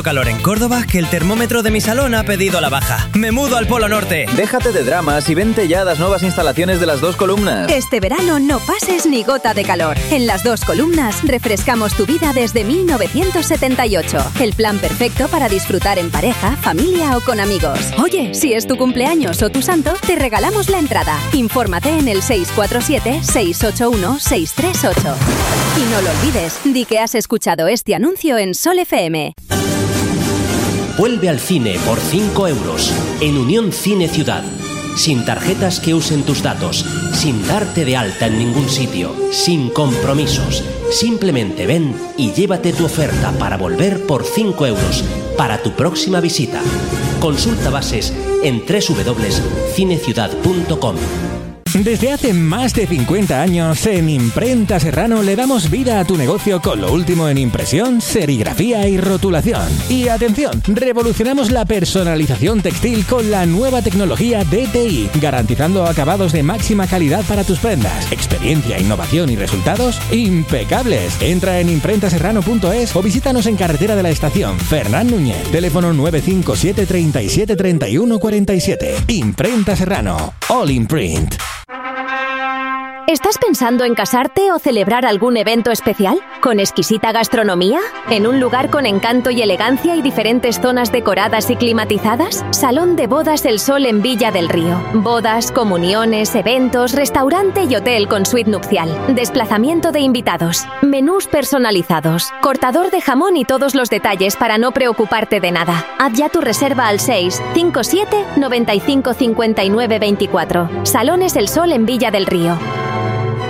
Calor en Córdoba que el termómetro de mi salón ha pedido la baja. ¡Me mudo al Polo Norte! Déjate de dramas y vente ya a las nuevas instalaciones de Las Dos Columnas. Este verano no pases ni gota de calor. En Las Dos Columnas refrescamos tu vida desde 1978. El plan perfecto para disfrutar en pareja, familia o con amigos. Oye, si es tu cumpleaños o tu santo, te regalamos la entrada. Infórmate en el 647-681-638. Y no lo olvides, di que has escuchado este anuncio en Sol FM. Vuelve al cine por 5 euros en Unión Cine Ciudad. Sin tarjetas que usen tus datos, sin darte de alta en ningún sitio, sin compromisos. Simplemente ven y llévate tu oferta para volver por 5 euros para tu próxima visita. Consulta bases en www.cineciudad.com. Desde hace más de 50 años, en Imprenta Serrano le damos vida a tu negocio con lo último en impresión, serigrafía y rotulación. Y atención, revolucionamos la personalización textil con la nueva tecnología DTI, garantizando acabados de máxima calidad para tus prendas. Experiencia, innovación y resultados impecables. Entra en imprentaserrano.es o visítanos en Carretera de la Estación, Fernán Núñez. Teléfono 957 37 31 47. Imprenta Serrano. All Imprint. ¿Estás pensando en casarte o celebrar algún evento especial? ¿Con exquisita gastronomía? ¿En un lugar con encanto y elegancia y diferentes zonas decoradas y climatizadas? Salón de Bodas El Sol en Villa del Río. Bodas, comuniones, eventos, restaurante y hotel con suite nupcial. Desplazamiento de invitados. Menús personalizados. Cortador de jamón y todos los detalles para no preocuparte de nada. Haz ya tu reserva al 657 95 59 24. Salones El Sol en Villa del Río.